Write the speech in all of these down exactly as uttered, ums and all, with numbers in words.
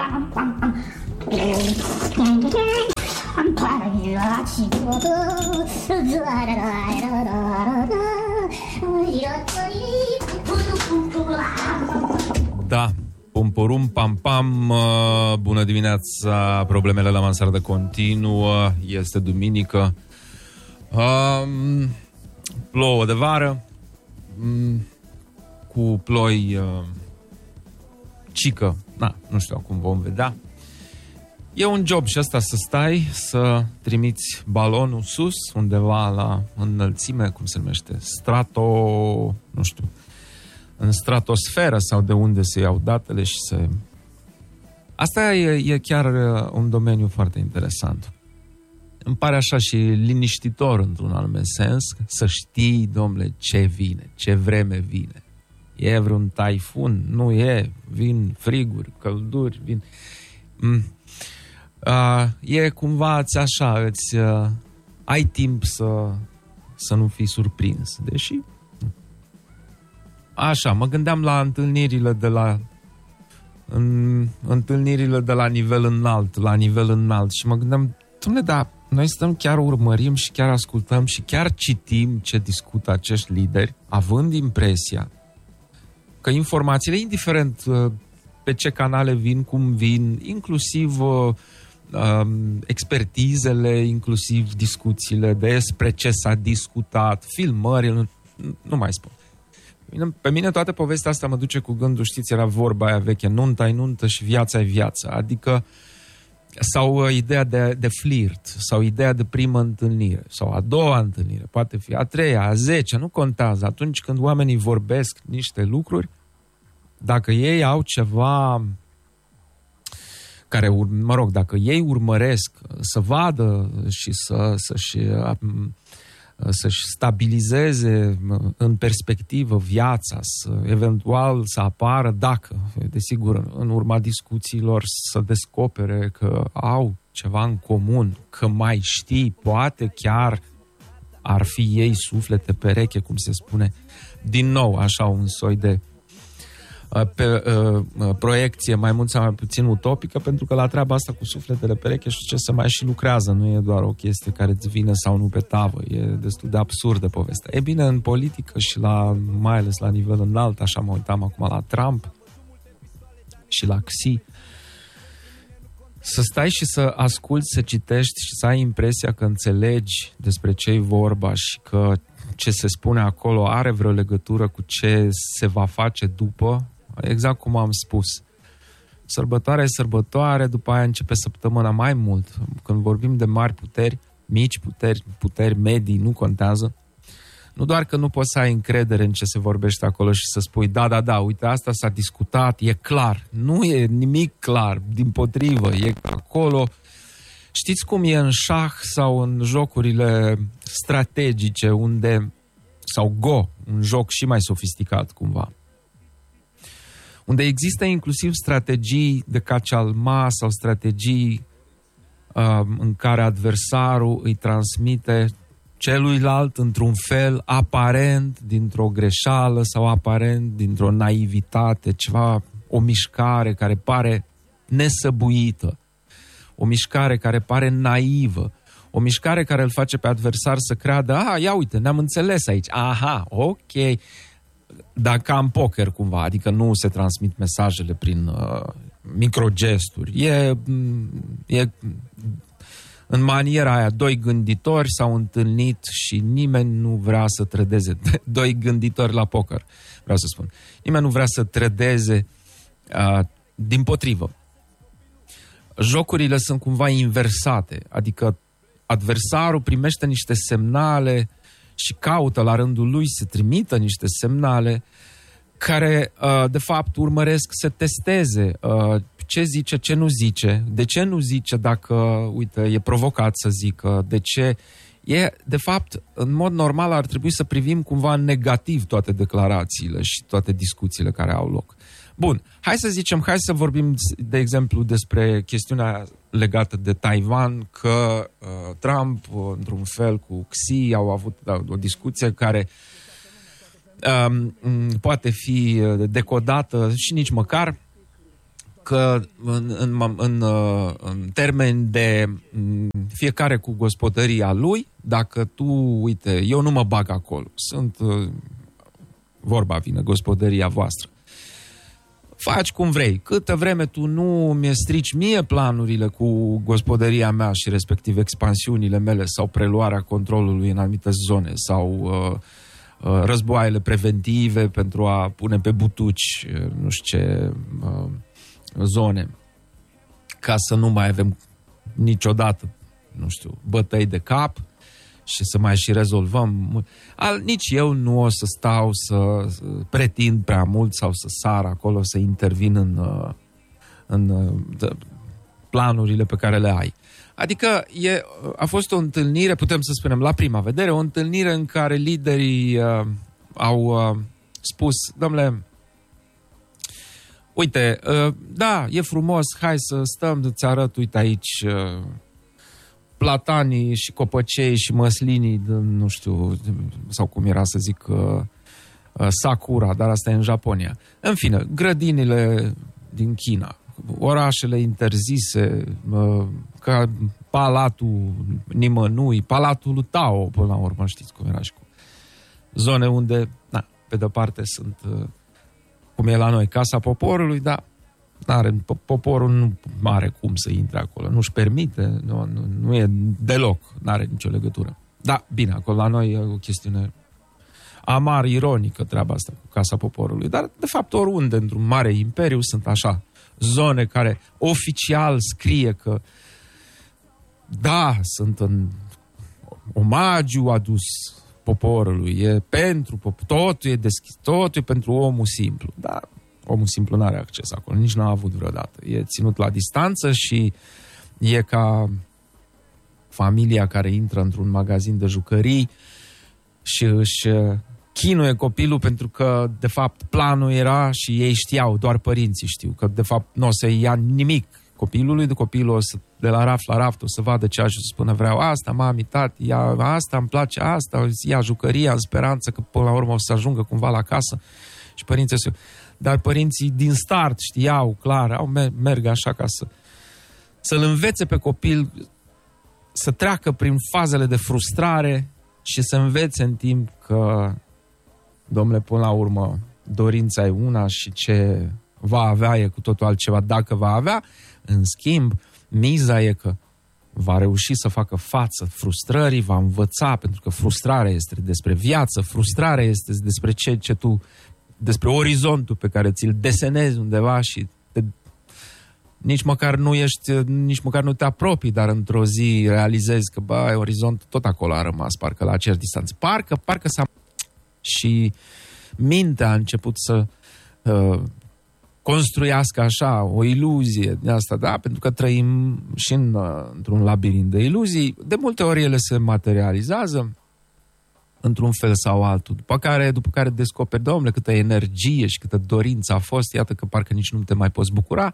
Da, pum-purum, pam-pam, bună dimineața, problemele la mansardă continuă, este duminică, um, plouă de vară, um, cu ploi uh, cică, na, nu știu acum vom vedea. E un job și ăsta să stai, să trimiți balonul sus, undeva la înălțime, cum se numește, strato, nu știu, în stratosferă sau de unde se iau datele și se... Asta e, e chiar un domeniu foarte interesant. Îmi pare așa și liniștitor într-un anume sens să știi, domnule, ce vine, ce vreme vine. E vreun taifun? Nu e. Vin friguri, călduri, vin... Mm. Uh, e cumva ți așa, îți uh, ai timp să, să nu fii surprins. Deși... Așa, mă gândeam la întâlnirile de la în, întâlnirile de la nivel înalt, la nivel înalt și mă gândeam, dom'le, da, noi stăm chiar urmărim și chiar ascultăm și chiar citim ce discută acești lideri, având impresia că informațiile, indiferent pe ce canale vin, cum vin, inclusiv uh, expertizele, inclusiv discuțiile despre ce s-a discutat, filmările, nu, nu mai spun. Pe mine toată povestea asta mă duce cu gândul, știți, era vorba aia veche, nunta e nuntă și viața e viață, adică sau uh, ideea de, de flirt, sau ideea de primă întâlnire, sau a doua întâlnire, poate fi a treia, a zecea, nu contează. Atunci când oamenii vorbesc niște lucruri, dacă ei au ceva care, mă rog, dacă ei urmăresc să vadă și să, să-și, să-și stabilizeze în perspectivă viața, să, eventual să apară, dacă, desigur, în urma discuțiilor să descopere că au ceva în comun, că mai știi, poate chiar ar fi ei suflete pereche, cum se spune, din nou, așa un soi de pe uh, proiecție mai mult sau mai puțin utopică, pentru că la treaba asta cu sufletele pereche și ce se mai și lucrează, nu e doar o chestie care îți vine sau nu pe tavă, e destul de absurdă povestea. E bine, în politică și la, mai ales la nivel înalt, așa mă uitam acum la Trump și la Xi, să stai și să asculți, să citești și să ai impresia că înțelegi despre ce-i vorba și că ce se spune acolo are vreo legătură cu ce se va face după. Exact cum am spus. Sărbătoarea e sărbătoare, după aia începe săptămâna mai mult. Când vorbim de mari puteri, mici puteri, puteri medii, nu contează. Nu doar că nu poți să ai încredere în ce se vorbește acolo și să spui, da, da, da, uite, asta s-a discutat, e clar. Nu e nimic clar, dimpotrivă, e acolo. Știți cum e în șah sau în jocurile strategice, unde, sau Go, un joc și mai sofisticat cumva, unde există inclusiv strategii de cacealma sau strategii uh, în care adversarul îi transmite celuilalt într-un fel aparent dintr-o greșeală sau aparent dintr-o naivitate, ceva, o mișcare care pare nesăbuită, o mișcare care pare naivă, o mișcare care îl face pe adversar să creadă, a, ia uite, ne-am înțeles aici, aha, ok, dar ca în poker cumva, adică nu se transmit mesajele prin uh, microgesturi, e, e în maniera aia, doi gânditori s-au întâlnit și nimeni nu vrea să trădeze, doi gânditori la poker, vreau să spun, nimeni nu vrea să trădeze, uh, dimpotrivă. Jocurile sunt cumva inversate, adică adversarul primește niște semnale și caută la rândul lui să trimită niște semnale care, de fapt, urmăresc să testeze ce zice, ce nu zice, de ce nu zice dacă, uite, e provocat să zică, de ce... E, de fapt, în mod normal ar trebui să privim cumva în negativ toate declarațiile și toate discuțiile care au loc. Bun, hai să zicem, hai să vorbim, de exemplu, despre chestiunea legată de Taiwan, că uh, Trump, uh, într-un fel, cu Xi, au avut uh, o discuție care uh, poate fi decodată și nici măcar că în, în, în, în termen de fiecare cu gospodăria lui, dacă tu, uite, eu nu mă bag acolo, sunt, vorba vine, gospodăria voastră, faci cum vrei. Câtă vreme tu nu mi strici mie planurile cu gospodăria mea și respectiv expansiunile mele sau preluarea controlului în anumite zone sau uh, uh, războaiele preventive pentru a pune pe butuci, nu știu ce, uh, zone, ca să nu mai avem niciodată, nu știu, bătăi de cap și să mai și rezolvăm. Al, nici eu nu o să stau să pretind prea mult sau să sar acolo, să intervin în, în planurile pe care le ai. Adică e, a fost o întâlnire, putem să spunem la prima vedere, o întâlnire în care liderii uh, au uh, spus, domnule, uite, uh, da, e frumos, hai să stăm, îți arăt, uite aici, uh, platanii și copăcei și măslinii, nu știu, sau cum era să zic, uh, uh, sakura, dar asta e în Japonia. În fine, grădinile din China, orașele interzise, uh, ca Palatul nimănui, Palatul lui Tao, până la urmă, știți cum era și cu zone unde, na, pe de-o parte sunt, uh, cum e la noi, Casa Poporului, dar n-are, poporul nu are cum să intre acolo, nu-și permite, nu, nu, nu e deloc, n-are nicio legătură. Da, bine, acolo la noi e o chestiune amar, ironică treaba asta cu Casa Poporului, dar de fapt oriunde într-un mare imperiu sunt așa zone care oficial scrie că da, sunt în omagiu adus poporului, e pentru popor, totul e deschis, totul e pentru omul simplu, dar omul simplu nu are acces acolo, nici n-a avut vreodată. E ținut la distanță și e ca familia care intră într-un magazin de jucării și își chinuie copilul pentru că, de fapt, planul era și ei știau, doar părinții știu, că, de fapt, nu o să ia nimic copilului, de copilul o să, de la raft la raft, o să vadă ce ajunge, să spună, vreau asta, mami, tati, ia asta, îmi place asta, ia jucăria în speranță că, până la urmă, o să ajungă cumva la casă și părinții o să... Dar părinții din start știau, clar, au, merg așa ca să, să-l învețe pe copil să treacă prin fazele de frustrare și să învețe în timp că, domnule, până la urmă, dorința e una și ce va avea e cu totul altceva dacă va avea. În schimb, miza e că va reuși să facă față frustrării, va învăța, pentru că frustrarea este despre viață, frustrarea este despre ce, ce tu... despre orizontul pe care ți-l desenezi undeva și te, nici măcar nu ești, nici măcar nu te apropii, dar într-o zi realizezi că, bă, orizontul tot acolo a rămas, parcă la aceeași distanță. Parcă, parcă s-a... Și mintea a început să uh, construiască așa o iluzie de asta, da? Pentru că trăim și în, uh, într-un labirint de iluzii. De multe ori ele se materializează într-un fel sau altul, după care, după care descoperi, domnule, câtă energie și câtă dorință a fost, iată că parcă nici nu te mai poți bucura,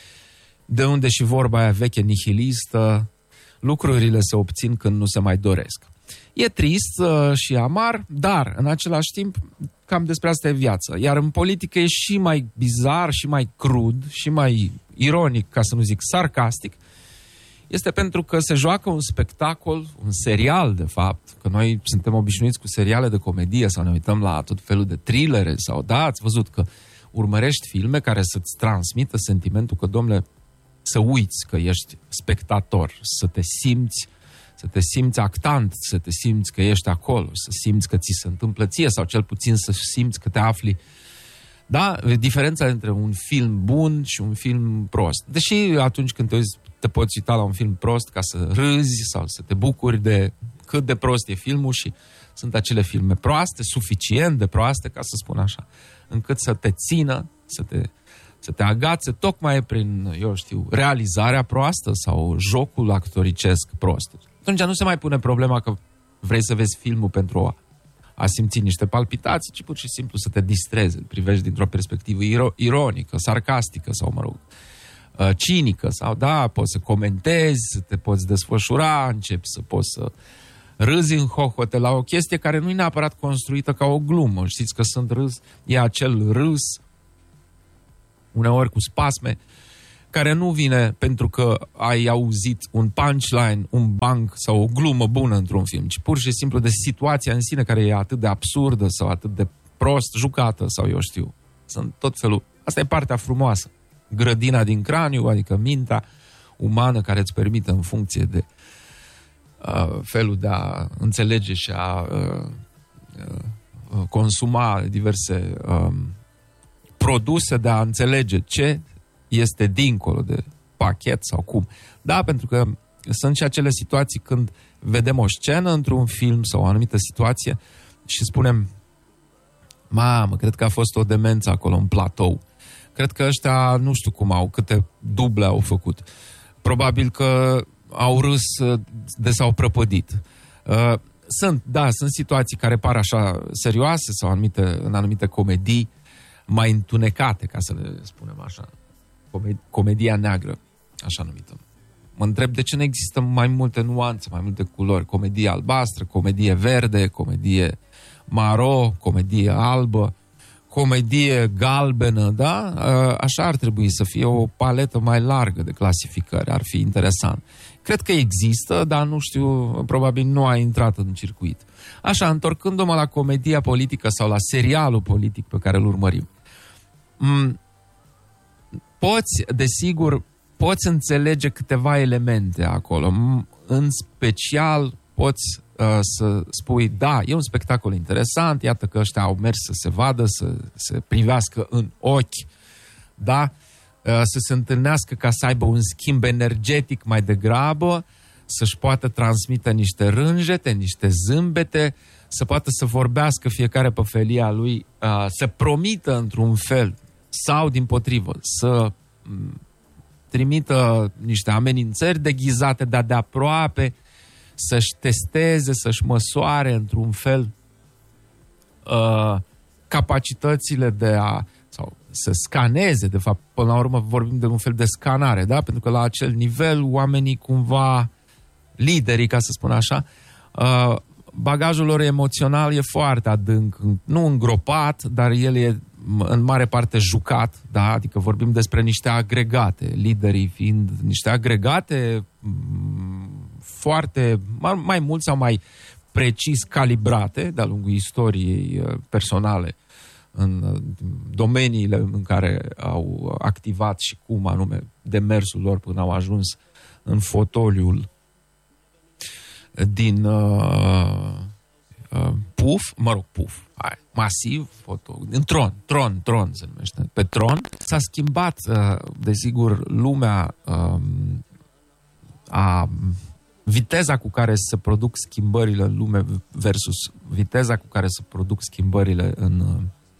de unde și vorba aia veche nihilistă, lucrurile se obțin când nu se mai doresc. E trist uh, și amar, dar în același timp cam despre asta e viața. Iar în politică e și mai bizar, și mai crud, și mai ironic, ca să nu zic sarcastic, este pentru că se joacă un spectacol, un serial, de fapt, că noi suntem obișnuiți cu seriale de comedie sau ne uităm la tot felul de thrillere sau, da, ați văzut că urmărești filme care să-ți transmită sentimentul că, domnule, să uiți că ești spectator, să te simți, să te simți actant, să te simți că ești acolo, să simți că ți se întâmplă ție sau cel puțin să simți că te afli. Da? Diferența între un film bun și un film prost. Deși atunci când te uiți, te poți uita la un film prost ca să râzi sau să te bucuri de cât de prost e filmul și sunt acele filme proaste, suficient de proaste, ca să spun așa, încât să te țină, să te, să te agațe tocmai prin, eu știu, realizarea proastă sau jocul actoricesc prost. Atunci nu se mai pune problema că vrei să vezi filmul pentru a, a simți niște palpitații, ci pur și simplu să te distrezi, îl privești dintr-o perspectivă iro- ironică, sarcastică sau, mă rog, cinică sau, da, poți să comentezi, să te poți desfășura, începi să poți să râzi în hohote la o chestie care nu e neapărat construită ca o glumă. Știți că sunt râs, e acel râs, uneori cu spasme, care nu vine pentru că ai auzit un punchline, un banc sau o glumă bună într-un film, ci pur și simplu de situația în sine care e atât de absurdă sau atât de prost jucată sau eu știu. Sunt tot felul. Asta e partea frumoasă. Grădina din craniu, adică mintea umană care îți permite în funcție de uh, felul de a înțelege și a uh, uh, consuma diverse uh, produse, de a înțelege ce este dincolo de pachet sau cum. Da, pentru că sunt și acele situații când vedem o scenă într-un film sau o anumită situație și spunem, mamă, cred că a fost o demență acolo în platou. Cred că ăștia nu știu cum au, câte duble au făcut. Probabil că au râs de s-au prăpădit. Sunt, da, sunt situații care par așa serioase sau anumite, în anumite comedii mai întunecate, ca să le spunem așa. Comedia neagră, așa numită. Mă întreb de ce nu există mai multe nuanțe, mai multe culori. Comedie albastră, comedie verde, comedie maro, comedie albă, comedie galbenă, da? Așa ar trebui să fie o paletă mai largă de clasificări, ar fi interesant. Cred că există, dar nu știu, probabil nu a intrat în circuit. Așa, întorcându-mă la comedia politică sau la serialul politic pe care îl urmărim. M- poți, desigur, poți înțelege câteva elemente acolo. În special, poți uh, să spui, da, e un spectacol interesant, iată că ăștia au mers să se vadă, să se privească în ochi, da? Uh, să se întâlnească ca să aibă un schimb energetic mai degrabă, să-și poată transmite niște rânjete, niște zâmbete, să poată să vorbească fiecare pe felia lui, uh, să promită într-un fel sau, dimpotrivă, să m- trimită niște amenințări deghizate, dar de aproape, să-și testeze, să-și măsoare într-un fel uh, capacitățile de a, sau să scaneze, de fapt, până la urmă vorbim de un fel de scanare, da? Pentru că la acel nivel oamenii cumva, liderii, ca să spun așa, uh, bagajul lor emoțional e foarte adânc, nu îngropat, dar el e în mare parte jucat, da? Adică vorbim despre niște agregate, liderii fiind niște agregate foarte, mai mult sau mai precis calibrate de-a lungul istoriei personale în domeniile în care au activat și cum anume demersul lor până au ajuns în fotoliul din uh, uh, puf, mă rog, puf, hai, masiv, foto, în tron, tron, tron se numește. Pe tron s-a schimbat, uh, desigur, lumea uh, a viteza cu care se produc schimbările în lume versus viteza cu care se produc schimbările în, uh,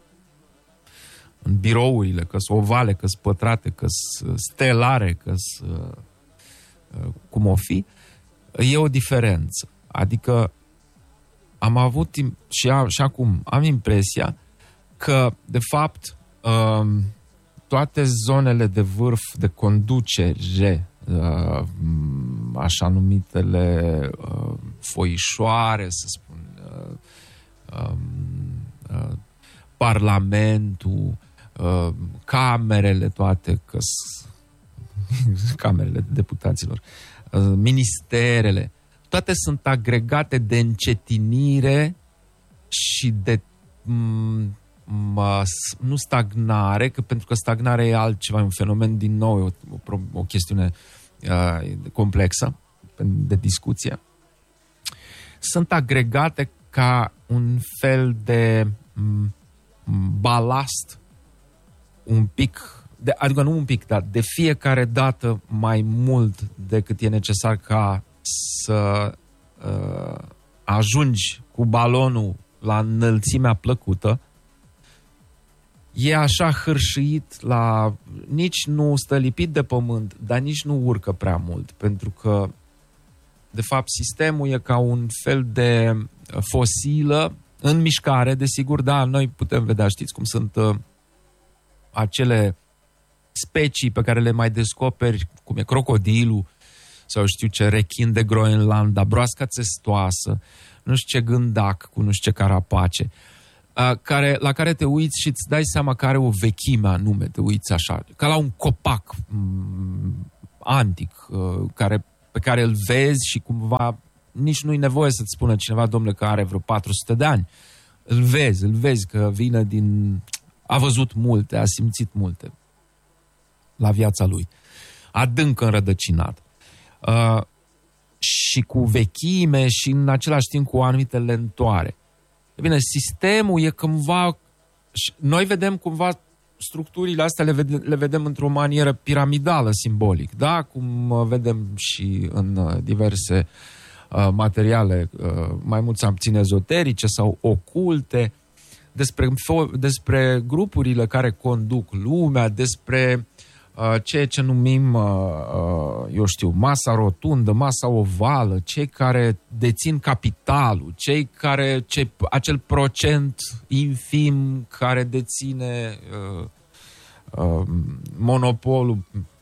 în birourile, că-s ovale, că-s pătrate, că-s stelare, că-s uh, uh, cum o fi, e o diferență. Adică am avut timp și, a, și acum am impresia că, de fapt, um, toate zonele de vârf de conducere, uh, așa numitele uh, foișoare, să spun, uh, um, uh, Parlamentul, uh, camerele toate, că camerele deputaților, uh, ministerele, toate sunt agregate de încetinire și de m- m- nu stagnare, că pentru că stagnarea e altceva, e un fenomen din nou, o, o, o chestiune uh, complexă de discuție. Sunt agregate ca un fel de m- balast un pic, de, adică nu un pic, dar de fiecare dată mai mult decât e necesar ca să uh, ajungi cu balonul la înălțimea plăcută, e așa hârșit la... nici nu stă lipit de pământ, dar nici nu urcă prea mult, pentru că de fapt sistemul e ca un fel de fosilă în mișcare, desigur, da, noi putem vedea, știți cum sunt uh, acele specii pe care le mai descoperi, cum e crocodilul, sau știu ce, rechin de Groenlanda, broasca țestoasă, nu știu ce gândac cu nu știu ce carapace. care, la care te uiți și îți dai seama că are o vechime anume, te uiți așa, ca la un copac m- antic, care, pe care îl vezi și cumva nici nu-i nevoie să-ți spună cineva, domnule, că are vreo patru sute de ani. Îl vezi, îl vezi că vine din... a văzut multe, a simțit multe la viața lui. Adânc înrădăcinat. Uh, și cu vechime și în același timp cu o anumită lentoare. E bine, sistemul e cumva... Noi vedem cumva structurile astea, le vedem, le vedem într-o manieră piramidală, simbolic, da? Cum vedem și în diverse uh, materiale uh, mai mult sau puțin ezoterice sau oculte, despre, despre grupurile care conduc lumea, despre uh, ceea ce numim, uh, uh, eu știu, masa rotundă, masa ovală, cei care dețin capitalul, cei care, ce, acel procent infim care deține uh, uh, monopolul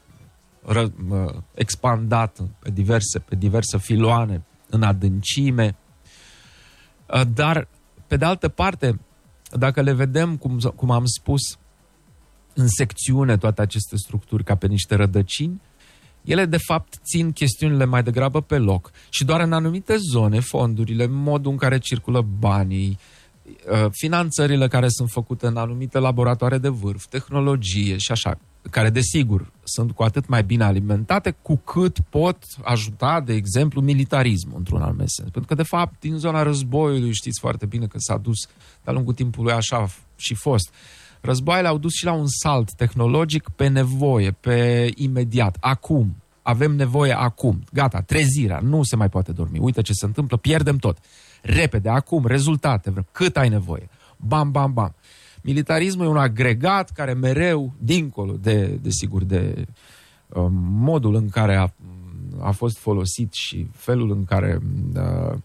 ră, uh, expandat pe diverse, pe diverse filoane, în adâncime. Uh, dar, pe de altă parte, dacă le vedem, cum, cum am spus, în secțiune toate aceste structuri ca pe niște rădăcini, ele de fapt țin chestiunile mai degrabă pe loc și doar în anumite zone, fondurile, modul în care circulă banii, finanțările care sunt făcute în anumite laboratoare de vârf, tehnologie și așa, care desigur sunt cu atât mai bine alimentate cu cât pot ajuta, de exemplu, militarismul într-un anumit sens. Pentru că de fapt din zona războiului știți foarte bine că s-a dus de-a lungul timpului așa și fost. Războaiele au dus și la un salt tehnologic pe nevoie, pe imediat, acum. Avem nevoie acum. Gata, trezirea, nu se mai poate dormi. Uite ce se întâmplă, pierdem tot. Repede, acum, rezultate, cât ai nevoie. Bam, bam, bam. Militarismul e un agregat care mereu, dincolo de, desigur, de uh, modul în care a, a fost folosit și felul în care uh,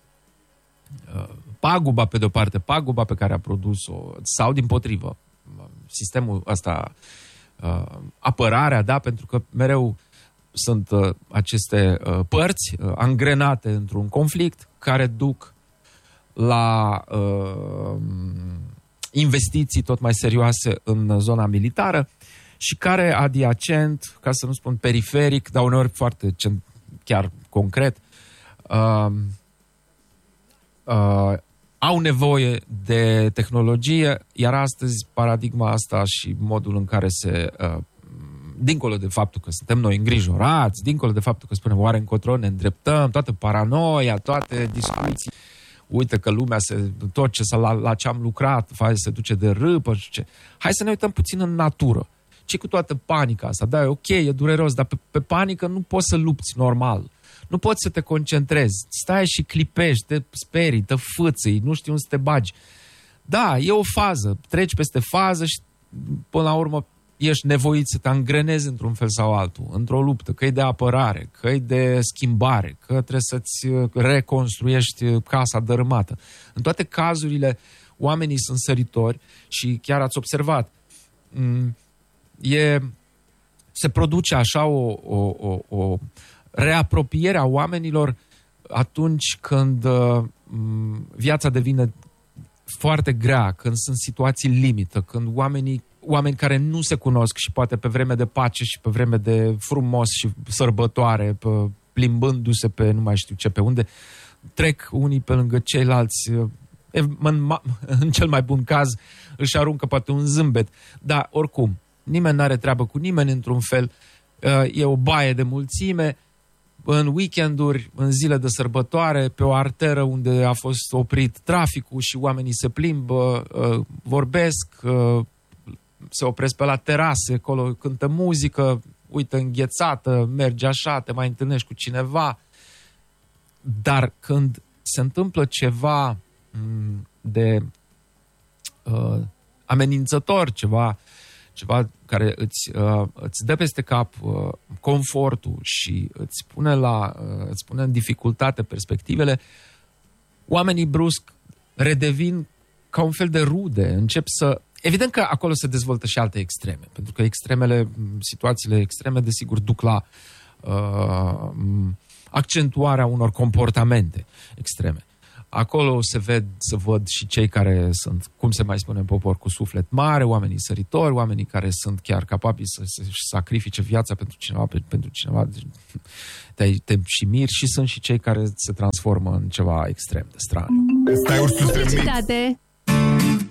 uh, paguba, pe de-o parte, paguba pe care a produs-o, sau dimpotrivă, sistemul ăsta, uh, apărarea, da, pentru că mereu sunt uh, aceste uh, părți uh, angrenate într-un conflict care duc la uh, investiții tot mai serioase în zona militară și care adiacent, ca să nu spun periferic, dar uneori foarte chiar concret, uh, uh, au nevoie de tehnologie, iar astăzi paradigma asta și modul în care se, uh, dincolo de faptul că suntem noi îngrijorați, dincolo de faptul că spunem oare încotro ne îndreptăm, toată paranoia, toate discuții, uite că lumea, se, tot ce la, la ce am lucrat, se duce de râpă, ce. Hai să ne uităm puțin în natură. Ce cu toată panica asta? Da, e ok, e dureros, dar pe, pe panică nu poți să lupți normal. Nu poți să te concentrezi. Stai și clipești, te sperii, te fâțâi, nu știi unde să te bagi. Da, e o fază. Treci peste fază și până la urmă ești nevoit să te angrenezi într-un fel sau altul, într-o luptă, că e de apărare, că e de schimbare, că trebuie să-ți reconstruiești casa dărâmată. În toate cazurile, oamenii sunt săritori și chiar ați observat, e, se produce așa o, o, o, o reapropiere a oamenilor atunci când uh, viața devine foarte grea, când sunt situații limită, când oamenii oameni care nu se cunosc și poate pe vreme de pace și pe vreme de frumos și sărbătoare, pe, plimbându-se pe nu mai știu ce, pe unde, trec unii pe lângă ceilalți, în, în cel mai bun caz își aruncă poate un zâmbet, dar oricum, nimeni n-are treabă cu nimeni într-un fel, e o baie de mulțime, în weekenduri, în zile de sărbătoare, pe o arteră unde a fost oprit traficul și oamenii se plimbă, vorbesc, se opresc pe la terase, acolo cântă muzică, uită înghețată, mergi așa, te mai întâlnești cu cineva. Dar când se întâmplă ceva de uh, amenințător, ceva, ceva care îți, uh, îți dă peste cap uh, confortul și îți pune, la, uh, îți pune în dificultate perspectivele, oamenii brusc redevin ca un fel de rude, încep să... Evident că acolo se dezvoltă și alte extreme, pentru că extremele, situațiile extreme, desigur, duc la uh, accentuarea unor comportamente extreme. Acolo se ved, să văd și cei care sunt, cum se mai spune în popor, cu suflet mare, oamenii săritori, oamenii care sunt chiar capabili să se sacrifice viața pentru cineva, pentru cineva, te, te și miri, și sunt și cei care se transformă în ceva extrem de straniu. Publicitate.